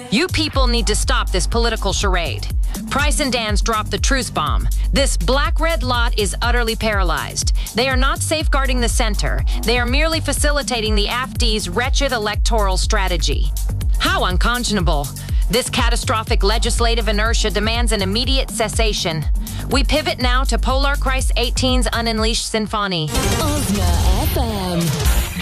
You people need to stop this political charade. Price and Dan's dropped the truce bomb. This black-red lot is utterly paralyzed. They are not safeguarding the center. They are merely facilitating the AfD's wretched electoral strategy. How unconscionable. This catastrophic legislative inertia demands an immediate cessation. We pivot now to Polar Christ 18's Ununleashed Symphony. Ozna FM.